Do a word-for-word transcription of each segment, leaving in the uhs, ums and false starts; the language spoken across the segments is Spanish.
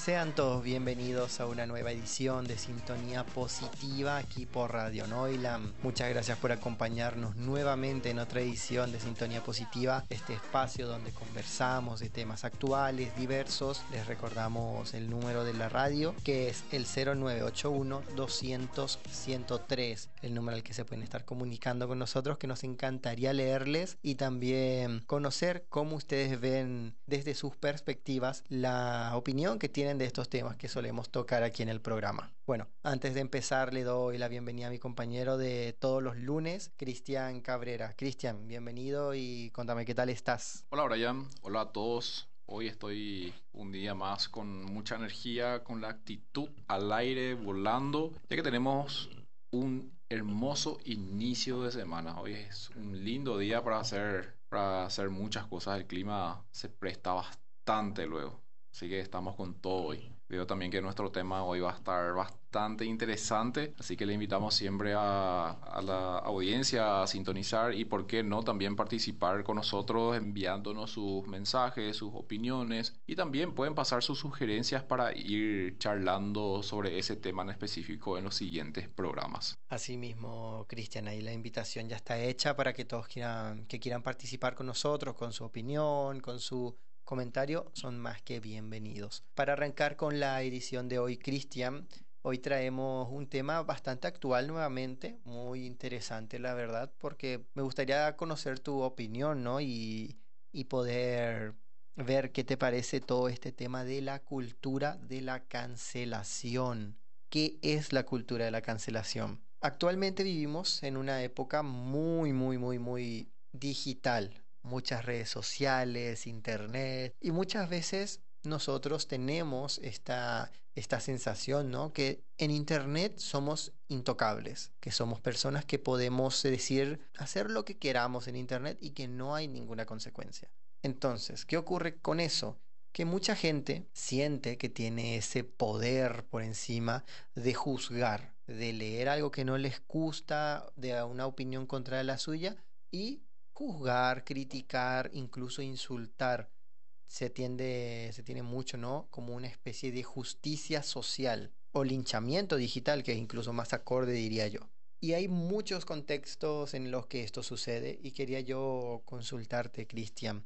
Sean todos bienvenidos a una nueva edición de Sintonía Positiva aquí por Radio Noilam. Muchas gracias por acompañarnos nuevamente en otra edición de Sintonía Positiva, este espacio donde conversamos de temas actuales, diversos. Les recordamos el número de la radio, que es el cero nueve ocho uno doscientos ciento tres, el número al que se pueden estar comunicando con nosotros, que nos encantaría leerles y también conocer cómo ustedes ven desde sus perspectivas la opinión que tienen de estos temas que solemos tocar aquí en el programa. Bueno, antes de empezar le doy la bienvenida a mi compañero de todos los lunes, Cristian Cabrera. Cristian, bienvenido y contame qué tal estás. Hola Brian, hola a todos. Hoy estoy un día más con mucha energía, con la actitud al aire, volando, ya que tenemos un hermoso inicio de semana. Hoy es un lindo día para hacer, para hacer muchas cosas. El clima se presta bastante luego. Así que estamos con todo hoy. Veo también que nuestro tema hoy va a estar bastante interesante, así que le invitamos siempre a, a la audiencia a sintonizar y, por qué no, también participar con nosotros enviándonos sus mensajes, sus opiniones, y también pueden pasar sus sugerencias para ir charlando sobre ese tema en específico en los siguientes programas. Así mismo, Cristian, ahí la invitación ya está hecha para que todos quieran, que quieran participar con nosotros, con su opinión, con su comentario, son más que bienvenidos. Para arrancar con la edición de hoy, Cristian, hoy traemos un tema bastante actual nuevamente, muy interesante la verdad, porque me gustaría conocer tu opinión, ¿no? Y, y poder ver qué te parece todo este tema de la cultura de la cancelación. ¿Qué es la cultura de la cancelación? Actualmente vivimos en una época muy, muy, muy, muy digital. Muchas redes sociales, internet, y muchas veces nosotros tenemos esta, esta sensación, ¿no? Que en internet somos intocables, que somos personas que podemos decir, hacer lo que queramos en internet y que no hay ninguna consecuencia. Entonces, ¿qué ocurre con eso? Que mucha gente siente que tiene ese poder por encima de juzgar, de leer algo que no les gusta, de una opinión contra la suya, y juzgar, criticar, incluso insultar. Se tiende, se tiene mucho, ¿no? Como una especie de justicia social o linchamiento digital, que es incluso más acorde, diría yo. Y hay muchos contextos en los que esto sucede y quería yo consultarte, Cristian,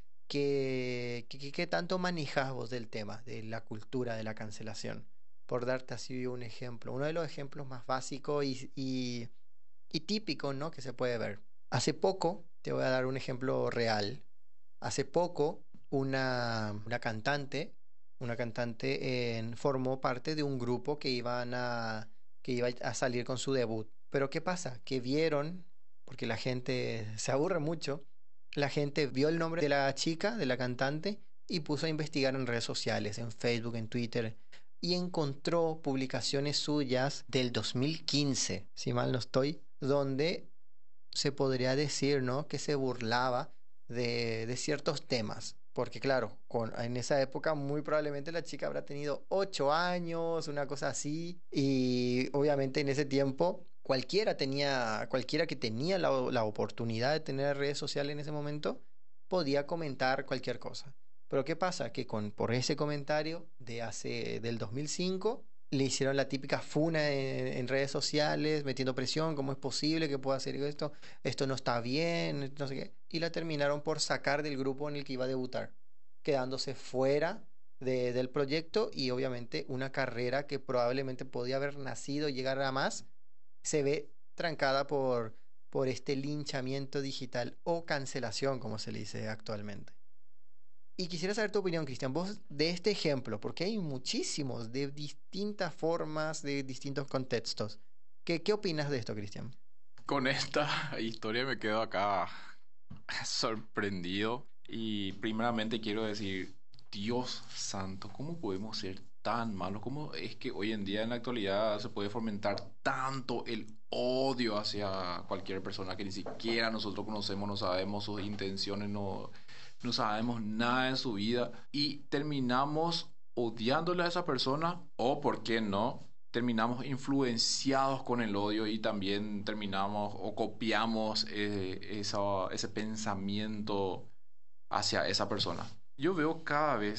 ¿qué, qué, qué tanto manejas vos del tema, de la cultura de la cancelación? Por darte así un ejemplo, uno de los ejemplos más básicos y, y, y típicos, ¿no? Que se puede ver. Hace poco, te voy a dar un ejemplo real. Hace poco, una, una cantante, una cantante eh, formó parte de un grupo que iban a, que iba a salir con su debut. Pero ¿qué pasa? Que vieron, porque la gente se aburre mucho, la gente vio el nombre de la chica, de la cantante, y puso a investigar en redes sociales, en Facebook, en Twitter, y encontró publicaciones suyas del dos mil quince, si mal no estoy, donde se podría decir, ¿no? Que se burlaba de, de ciertos temas. Porque claro, con, en esa época muy probablemente la chica habrá tenido ocho años, una cosa así. Y obviamente en ese tiempo cualquiera tenía, cualquiera que tenía la, la oportunidad de tener redes sociales en ese momento, podía comentar cualquier cosa. Pero ¿qué pasa? Que con, por ese comentario de hace, del dos mil cinco le hicieron la típica funa en, en redes sociales, metiendo presión, ¿cómo es posible que pueda hacer esto? Esto no está bien, no sé qué. Y la terminaron por sacar del grupo en el que iba a debutar, quedándose fuera de, del proyecto, y obviamente una carrera que probablemente podía haber nacido y llegar a más, se ve trancada por, por este linchamiento digital o cancelación, como se le dice actualmente. Y quisiera saber tu opinión, Cristian, vos de este ejemplo, porque hay muchísimos de distintas formas, de distintos contextos. ¿Qué, qué opinas de esto, Cristian? Con esta historia me quedo acá sorprendido y primeramente quiero decir, Dios santo, ¿cómo podemos ser tan malos? ¿Cómo es que hoy en día en la actualidad se puede fomentar tanto el odio hacia cualquier persona que ni siquiera nosotros conocemos, no sabemos sus intenciones, no, no sabemos nada de su vida y terminamos odiándole a esa persona o, por qué no, terminamos influenciados con el odio y también terminamos o copiamos eh, esa, ese pensamiento hacia esa persona? Yo veo cada vez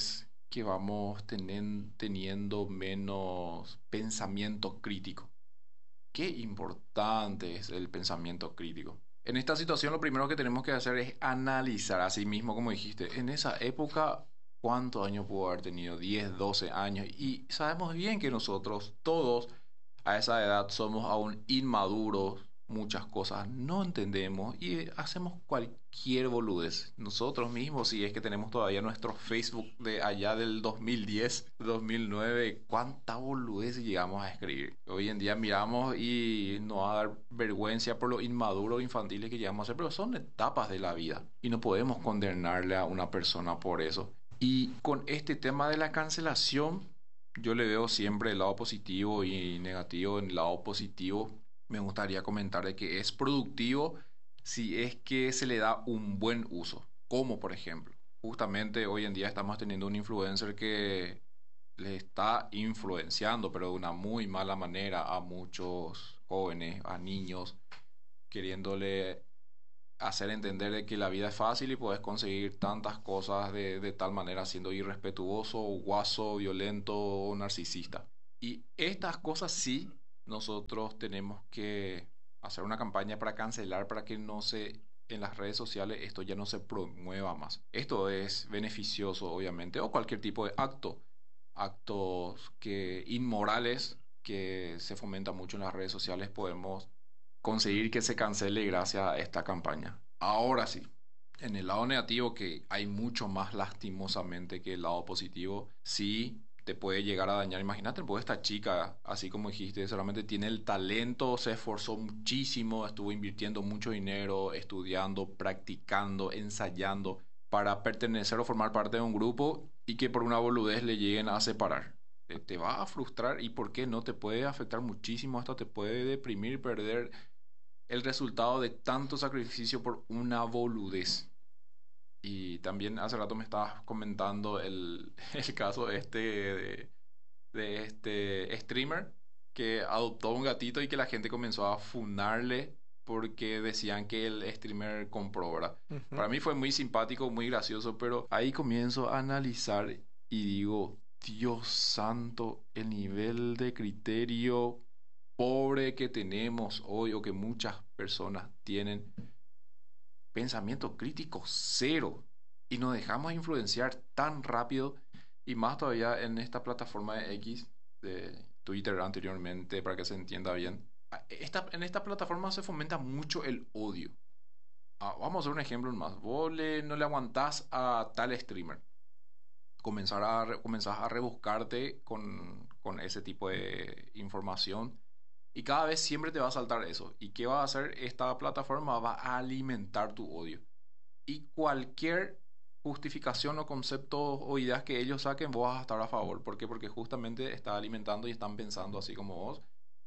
que vamos tenen- teniendo menos pensamiento crítico. Qué importante es el pensamiento crítico. En esta situación lo primero que tenemos que hacer es analizar, así mismo como dijiste, en esa época, ¿cuántos años pudo haber tenido? Diez, doce años. Y sabemos bien que nosotros todos a esa edad somos aún inmaduros, muchas cosas no entendemos y hacemos cualquier boludez. Nosotros mismos, si es que tenemos todavía nuestro Facebook de allá del dos mil diez, dos mil nueve, cuánta boludez llegamos a escribir. Hoy en día miramos y nos va a dar vergüenza por lo inmaduro o infantiles que llegamos a ser, pero son etapas de la vida y no podemos condenarle a una persona por eso. Y con este tema de la cancelación, yo le veo siempre el lado positivo y negativo. En el lado positivo, me gustaría comentar de que es productivo si es que se le da un buen uso. Como por ejemplo, justamente hoy en día estamos teniendo un influencer que le está influenciando, pero de una muy mala manera a muchos jóvenes, a niños, queriéndole hacer entender de que la vida es fácil y puedes conseguir tantas cosas de, de tal manera siendo irrespetuoso, guaso, violento o narcisista. Y estas cosas sí, nosotros tenemos que hacer una campaña para cancelar, para que no se, en las redes sociales esto ya no se promueva más. Esto es beneficioso, obviamente, o cualquier tipo de acto, actos que inmorales que se fomenta mucho en las redes sociales, podemos conseguir que se cancele gracias a esta campaña. Ahora sí, en el lado negativo, que hay mucho más lastimosamente que el lado positivo, sí te puede llegar a dañar. Imagínate, pues esta chica, así como dijiste, solamente tiene el talento, se esforzó muchísimo, estuvo invirtiendo mucho dinero, estudiando, practicando, ensayando para pertenecer o formar parte de un grupo y que por una boludez le lleguen a separar. Te, te va a frustrar y por qué no te puede afectar muchísimo, hasta te puede deprimir, perder el resultado de tanto sacrificio por una boludez. Y también hace rato me estabas comentando el, el caso este de, de este streamer que adoptó un gatito y que la gente comenzó a funarle porque decían que el streamer compró, ¿verdad? Ujú. Para mí fue muy simpático, muy gracioso, pero ahí comienzo a analizar y digo, Dios santo, el nivel de criterio pobre que tenemos hoy o que muchas personas tienen, pensamiento crítico cero, y nos dejamos influenciar tan rápido y más todavía en esta plataforma de X, de Twitter anteriormente, para que se entienda bien. Esta, en esta plataforma se fomenta mucho el odio. Ah, vamos a hacer un ejemplo más. Vos le, no le aguantás a tal streamer. Comenzar a, re- comenzás a rebuscarte con, con ese tipo de información y cada vez siempre te va a saltar eso. ¿Y qué va a hacer esta plataforma? Va a alimentar tu odio. Y cualquier justificación o concepto o ideas que ellos saquen, vos vas a estar a favor. ¿Por qué? Porque justamente está alimentando y están pensando así como vos.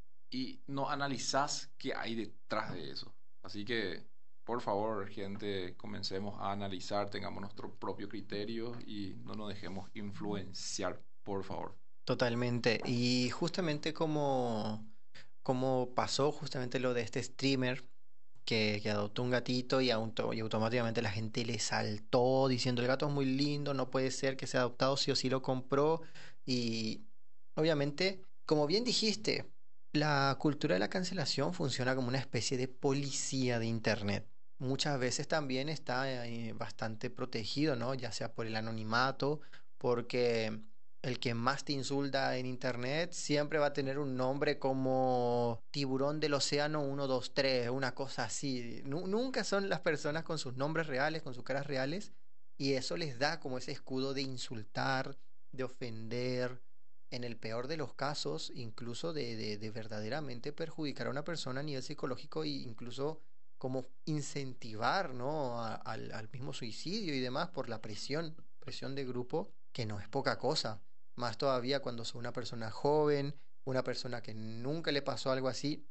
Y no analizás qué hay detrás de eso. Así que, por favor, gente, comencemos a analizar, tengamos nuestro propio criterio y no nos dejemos influenciar, por favor. Totalmente. Y justamente como, como pasó justamente lo de este streamer que, que adoptó un gatito y, auto- y automáticamente la gente le saltó diciendo el gato es muy lindo, no puede ser que sea adoptado, sí o sí lo compró. Y obviamente, como bien dijiste, la cultura de la cancelación funciona como una especie de policía de Internet. Muchas veces también está eh, bastante protegido, ¿no? Ya sea por el anonimato, porque el que más te insulta en internet siempre va a tener un nombre como Tiburón del Océano uno dos tres, una cosa así. Nu- nunca son las personas con sus nombres reales, con sus caras reales, y eso les da como ese escudo de insultar, de ofender, en el peor de los casos, incluso de, de, de verdaderamente perjudicar a una persona a nivel psicológico e incluso como incentivar, ¿no? a- al, al mismo suicidio y demás por la presión, presión de grupo, que no es poca cosa. Más todavía cuando sos una persona joven, una persona que nunca le pasó algo así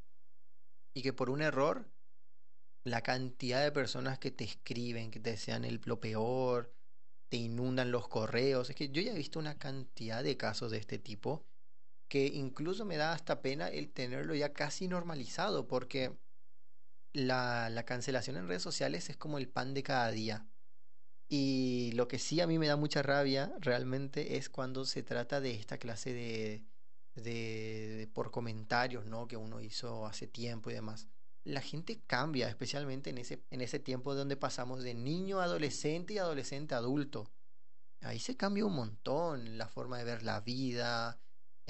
y que por un error, la cantidad de personas que te escriben, que te desean el, lo peor, te inundan los correos. Es que yo ya he visto una cantidad de casos de este tipo que incluso me da hasta pena el tenerlo ya casi normalizado porque la, la cancelación en redes sociales es como el pan de cada día. Y lo que sí a mí me da mucha rabia realmente es cuando se trata de esta clase de, de, de por comentarios, ¿no? Que uno hizo hace tiempo y demás. La gente cambia, especialmente en ese, en ese tiempo donde pasamos de niño a adolescente y adolescente a adulto. Ahí se cambia un montón la forma de ver la vida,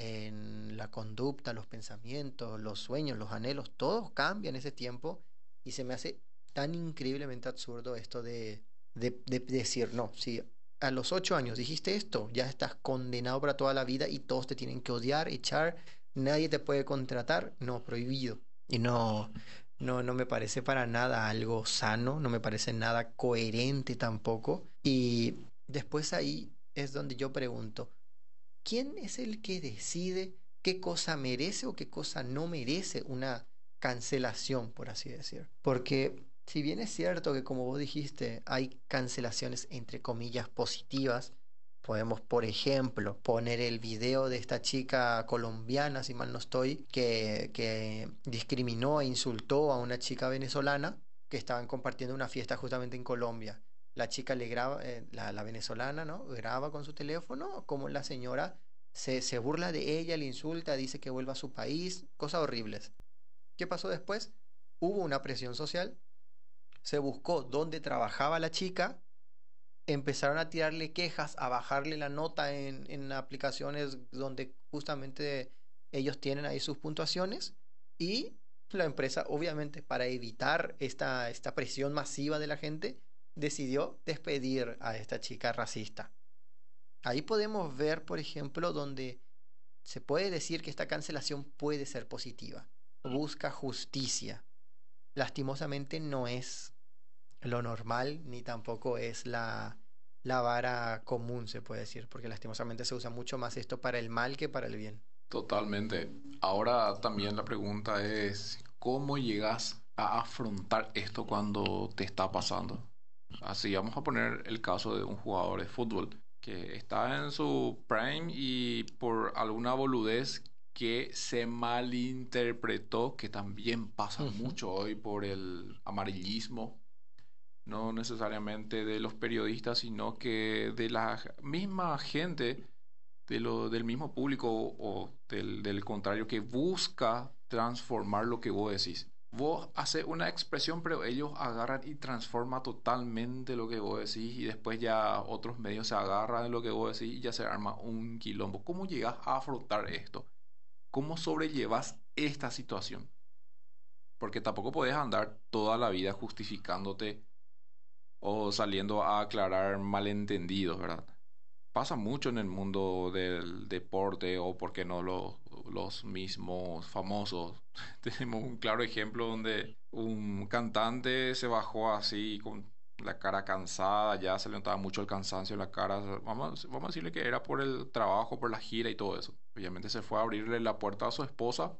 en la conducta, los pensamientos, los sueños, los anhelos, todo cambia en ese tiempo y se me hace tan increíblemente absurdo esto de, de, de decir, no, si a los ocho años dijiste esto, ya estás condenado para toda la vida y todos te tienen que odiar, echar, nadie te puede contratar, no, prohibido. Y no, no, no me parece para nada algo sano, no me parece nada coherente tampoco. Y después ahí es donde yo pregunto, ¿quién es el que decide qué cosa merece o qué cosa no merece una cancelación, por así decir? Porque si bien es cierto que, como vos dijiste, hay cancelaciones entre comillas positivas, podemos, por ejemplo, poner el video de esta chica colombiana, si mal no estoy, que, que discriminó e insultó a una chica venezolana que estaban compartiendo una fiesta justamente en Colombia. La chica le graba, eh, la, la venezolana, ¿no? Graba con su teléfono como la señora se, se burla de ella, le insulta, dice que vuelva a su país, cosas horribles. ¿Qué pasó después? Hubo una presión social, se buscó dónde trabajaba la chica, empezaron a tirarle quejas, a bajarle la nota en, en aplicaciones donde justamente ellos tienen ahí sus puntuaciones y la empresa, obviamente, para evitar esta, esta presión masiva de la gente, decidió despedir a esta chica racista. Ahí podemos ver, por ejemplo, donde se puede decir que esta cancelación puede ser positiva. Busca justicia. Lastimosamente no es lo normal, ni tampoco es la, la vara común, se puede decir, porque lastimosamente se usa mucho más esto para el mal que para el bien. Totalmente. Ahora también la pregunta es, ¿cómo llegas a afrontar esto cuando te está pasando? Así vamos a poner el caso de un jugador de fútbol que está en su prime y por alguna boludez que se malinterpretó, que también pasa Ujú. mucho hoy por el amarillismo, no necesariamente de los periodistas, sino que de la misma gente, de lo, del mismo público o del, del contrario, que busca transformar lo que vos decís. Vos haces una expresión, pero ellos agarran y transforman totalmente lo que vos decís y después ya otros medios se agarran de lo que vos decís y ya se arma un quilombo. ¿Cómo llegas a afrontar esto? ¿Cómo sobrellevas esta situación? Porque tampoco podés andar toda la vida justificándote o saliendo a aclarar malentendidos, ¿verdad? Pasa mucho en el mundo del deporte o, por qué no, los, los mismos famosos. Tenemos un claro ejemplo donde un cantante se bajó así con la cara cansada, ya se le notaba mucho el cansancio en la cara. Vamos, vamos a decirle que era por el trabajo, por la gira y todo eso. Obviamente se fue a abrirle la puerta a su esposa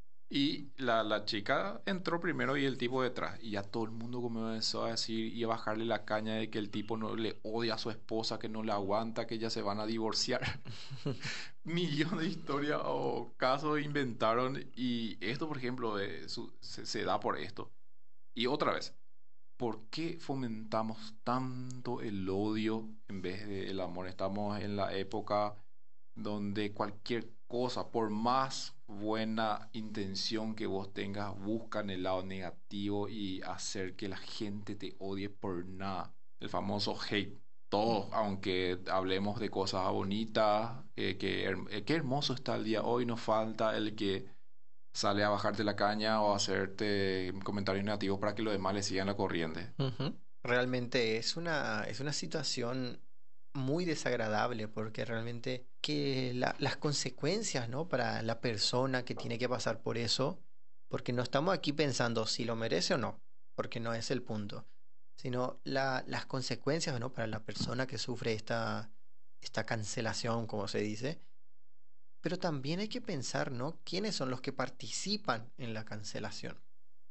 y la, la chica entró primero y el tipo detrás. Y ya todo el mundo comenzó a decir y a bajarle la caña de que el tipo no le odia a su esposa, que no le aguanta, que ya se van a divorciar. Millones de historias o casos inventaron. Y esto, por ejemplo, eh, su- se, se da por esto. Y otra vez, ¿por qué fomentamos tanto el odio en vez del amor? Estamos en la época donde cualquier cosa, por más buena intención que vos tengas, buscan el lado negativo y hacer que la gente te odie por nada. El famoso hate. Todos, aunque hablemos de cosas bonitas, eh, que her- eh, qué hermoso está el día hoy, nos falta el que sale a bajarte la caña o a hacerte comentarios negativos para que los demás le sigan la corriente. Ujú. Realmente es una, es una situación muy desagradable porque realmente que la- las consecuencias, ¿no? Para la persona que tiene que pasar por eso, porque no estamos aquí pensando si lo merece o no, porque no es el punto, sino la- las consecuencias, ¿no? Para la persona que sufre esta, esta cancelación, como se dice, pero también hay que pensar, ¿no? ¿Quiénes son los que participan en la cancelación?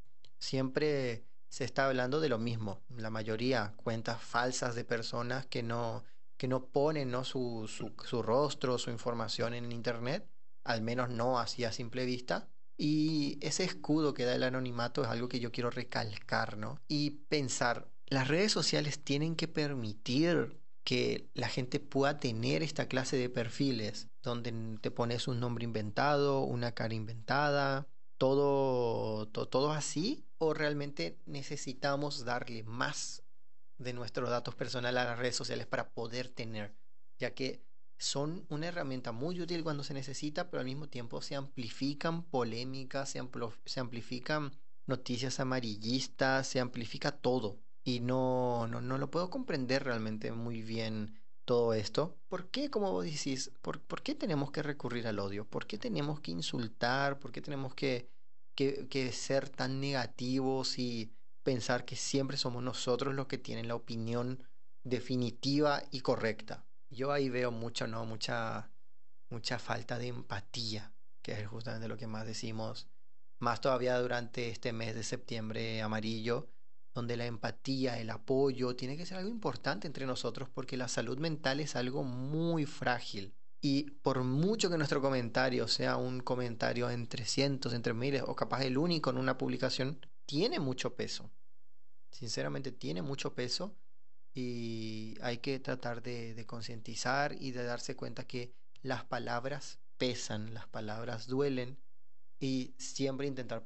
Siempre se está hablando de lo mismo. La mayoría cuentas falsas de personas que no, que no ponen, ¿no? Su, su, su rostro, su información en internet, al menos no así a simple vista. Y ese escudo que da el anonimato es algo que yo quiero recalcar, ¿no? Y pensar, las redes sociales tienen que permitir que la gente pueda tener esta clase de perfiles donde te pones un nombre inventado, una cara inventada, todo, to- todo así, o realmente necesitamos darle más de nuestros datos personales a las redes sociales para poder tener, ya que son una herramienta muy útil cuando se necesita, pero al mismo tiempo se amplifican polémicas, se, amplo- se amplifican noticias amarillistas, se amplifica todo. Y no, no, no lo puedo comprender realmente muy bien todo esto. ¿Por qué, como vos decís, por, por qué tenemos que recurrir al odio? ¿Por qué tenemos que insultar? ¿Por qué tenemos que, que, que ser tan negativos y pensar que siempre somos nosotros los que tienen la opinión definitiva y correcta? Yo ahí veo mucho, ¿no? Mucha, mucha falta de empatía, que es justamente lo que más decimos, más todavía durante este mes de septiembre amarillo, donde la empatía, el apoyo, tiene que ser algo importante entre nosotros porque la salud mental es algo muy frágil. Y por mucho que nuestro comentario sea un comentario entre cientos, entre miles, o capaz el único en una publicación, tiene mucho peso. Sinceramente tiene mucho peso y hay que tratar de, de concientizar y de darse cuenta que las palabras pesan, las palabras duelen y siempre intentar